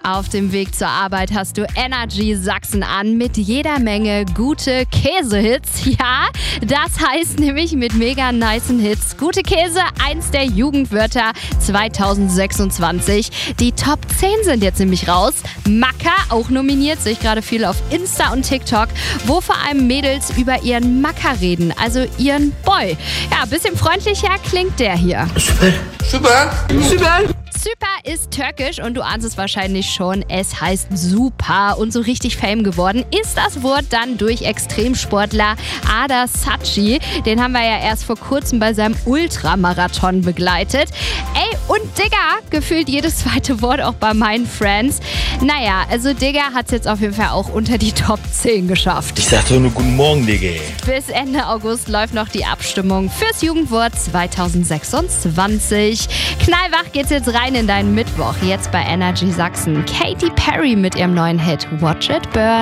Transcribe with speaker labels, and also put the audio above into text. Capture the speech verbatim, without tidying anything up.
Speaker 1: Auf dem Weg zur Arbeit hast du Energy Sachsen an mit jeder Menge gute Käsehits. Ja, das heißt nämlich mit mega nicen Hits. Gute Käse, eins der Jugendwörter zwanzig sechsundzwanzig. Die Top zehn sind jetzt nämlich raus. Macker, auch nominiert, sehe ich gerade viel auf Insta und TikTok, wo vor allem Mädels über ihren Macker reden, also ihren Boy. Ja, ein bisschen freundlicher klingt der hier.
Speaker 2: Super, super, super.
Speaker 1: Super ist türkisch und du ahnst es wahrscheinlich schon, es heißt super und so richtig Fame geworden ist das Wort dann durch Extremsportler Ada Saci. Den haben wir ja erst vor kurzem bei seinem Ultramarathon begleitet. Ey, und Digga, gefühlt jedes zweite Wort auch bei meinen Friends. Naja, also Digga hat es jetzt auf jeden Fall auch unter die Top zehn geschafft.
Speaker 2: Ich sag doch nur guten Morgen, Digga.
Speaker 1: Bis Ende August läuft noch die Abstimmung fürs Jugendwort zwanzig sechsundzwanzig. Knallwach geht's jetzt rein in deinen Mittwoch. Jetzt bei Energy Sachsen. Katy Perry mit ihrem neuen Hit Watch It Burn.